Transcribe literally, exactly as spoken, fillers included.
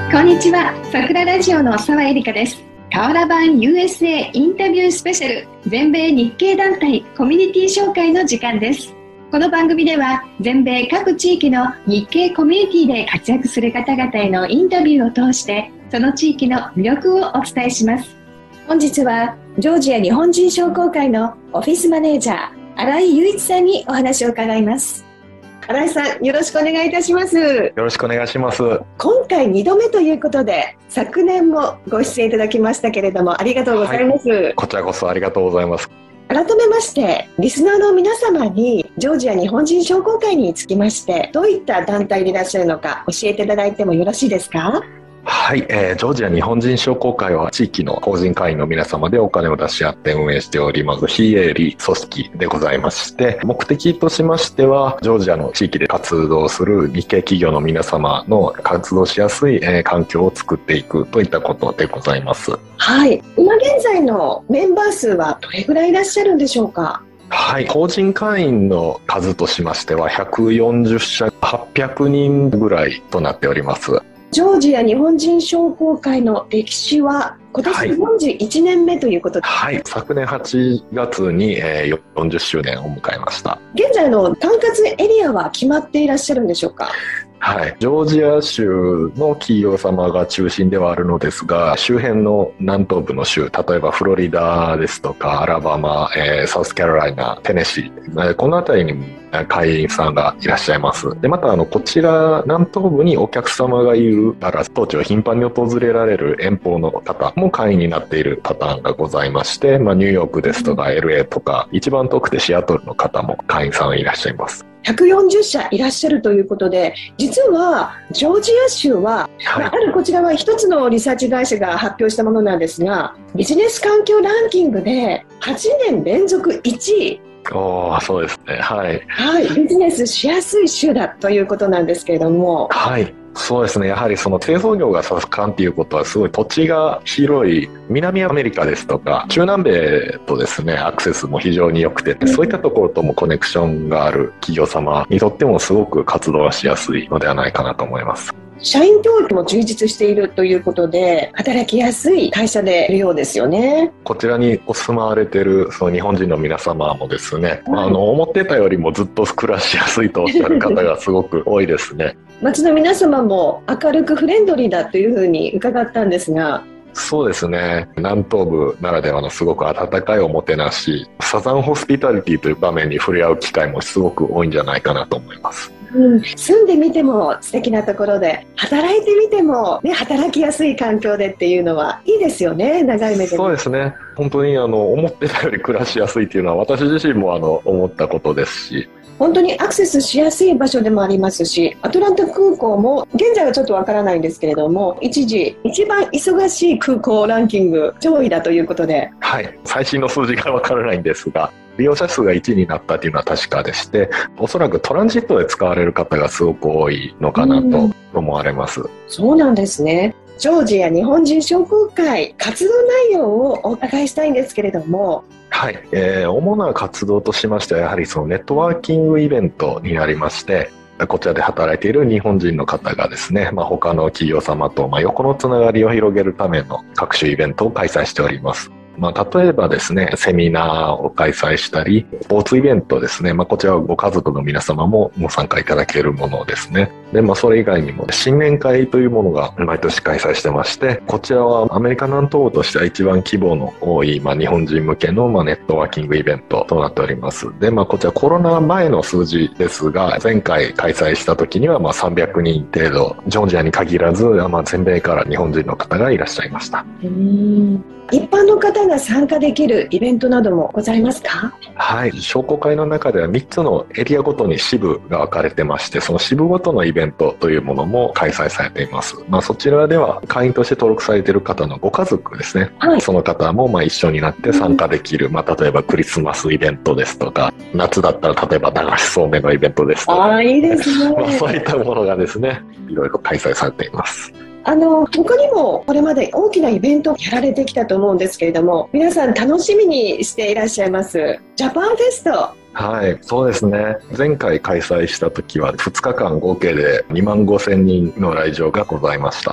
こんにちは、桜ラジオの澤エリカです。河原版 ユーエスエー インタビュースペシャル全米日系団体コミュニティ紹介の時間です。この番組では全米各地域の日系コミュニティで活躍する方々へのインタビューを通してその地域の魅力をお伝えします。本日はジョージア日本人商工会のオフィスマネージャー新井雄一さんにお話を伺います。新井さん、よろしくお願いいたします。よろしくお願いします。 今回にどめということで、昨年もご出演いただきましたけれども、ありがとうございます。 はい、こちらこそありがとうございます。 改めまして、リスナーの皆様に、ジョージア日本人商工会につきまして、どういった団体でいらっしゃるのか、教えていただいてもよろしいですか？ はい、えー、ジョージア日本人商工会は地域の法人会員の皆様でお金を出し合って運営しております非営利組織でございまして、目的としましてはジョージアの地域で活動する日系企業の皆様の活動しやすい、えー、環境を作っていくといったことでございます。 はい、今現在のメンバー数はどれぐらいいらっしゃるんでしょうか？ はい、法人会員の数としましてはひゃくよんじゅっしゃはっぴゃくにんぐらいとなっております。 ジョージア日本人商工会の歴史は今年よんじゅういちねんめということで、 はい、はい、昨年はちがつによんじゅっしゅうねんを迎えました。 現在の管轄エリアは決まっていらっしゃるんでしょうか？ はい、ジョージア州の企業様が中心ではあるのですが、周辺の南東部の州、例えばフロリダですとかアラバマ、えー、サウスカロライナ、テネシー、この辺りにも会員さんがいらっしゃいます。でまたあのこちら南東部にお客様がいるから当地を頻繁に訪れられる遠方の方も会員になっているパターンがございまして、まあ、ニューヨークですとか エルエー とか一番遠くてシアトルの方も会員さんはいらっしゃいます。 ひゃくよんじゅっしゃいらっしゃるということで、実はジョージア州は、はい、あるこちらは一つのリサーチ会社が発表したものなんですが、ビジネス環境ランキングではちねん連続いちい。 おー、そうですね。はい、 はい、ビジネスしやすい州だということなんですけれども、 はい、そうですね。やはりその製造業が盛んっていうことはすごい土地が広い南アメリカですとか中南米とですねアクセスも非常に良くて、そういったところともコネクションがある企業様にとってもすごく活動がしやすいのではないかなと思います。 社員教育も充実しているということで働きやすい会社でいるようですよね。 こちらにお住まわれているその日本人の皆様もですね、はい、あの思ってたよりもずっと暮らしやすいとおっしゃる方がすごく多いですね。 街の皆様も明るくフレンドリーだというふうに伺ったんですが。 そうですね、南東部ならではのすごく温かいおもてなし、サザンホスピタリティという場面に触れ合う機会もすごく多いんじゃないかなと思います。 うん、住んでみても素敵なところで働いてみても、ね、働きやすい環境でっていうのはいいですよね、長い目で。 そうですね、本当にあの思ってたより暮らしやすいっていうのは私自身もあの思ったことですし、 本当にアクセスしやすい場所でもありますし、アトランタ空港も現在はちょっとわからないんですけれども一時一番忙しい空港ランキング上位だということで、 はい、最新の数字がわからないんですが利用者数がいちになったというのは確かでして、おそらくトランジットで使われる方がすごく多いのかなと思われます。 そうなんですね。ジョージア日本人商工会活動内容をお伺いしたいんですけれども。 はい、えー、主な活動としましてはやはりそのネットワーキングイベントになりまして、こちらで働いている日本人の方がですね、まあ、他の企業様とまあ横のつながりを広げるための各種イベントを開催しております。まあ、例えばですね、セミナーを開催したり、スポーツイベントですね、まあ、こちらはご家族の皆様もご参加いただけるものですね。で、まあ、それ以外にも新年会というものが毎年開催してまして、こちらはアメリカ南東部としては一番規模の多い、まあ、日本人向けのまあネットワーキングイベントとなっております。で、まあ、こちらコロナ前の数字ですが、前回開催した時にはまあさんびゃくにん程度、ジョージアに限らず、まあ、全米から日本人の方がいらっしゃいました。 うーん、一般の方が参加できるイベントなどもございますか？ はい、商工会の中ではみっつのエリアごとに支部が分かれてまして、その支部ごとのイベントというものも開催されています。まあ、そちらでは会員として登録されている方のご家族ですね、はい、その方もまあ一緒になって参加できる、うん、まあ、例えばクリスマスイベントですとか、夏だったら例えば流しそうめんのイベントですとか、 あ、いいですね。 まあ、そういったものがですね、いろいろ開催されています。 あの他にもこれまで大きなイベントをやられてきたと思うんですけれども、皆さん楽しみにしていらっしゃいますジャパンフェスト。 はい、そうですね。前回開催した時はふつかかん合計でにまんごせんにんの来場がございました。